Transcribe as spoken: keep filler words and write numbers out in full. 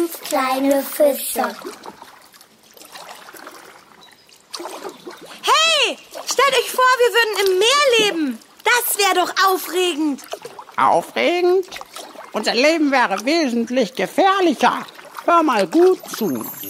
ganz kleine Fische. Hey, stellt euch vor, wir würden im Meer leben. Das wäre doch aufregend. Aufregend? Unser Leben wäre wesentlich gefährlicher. Hör mal gut zu.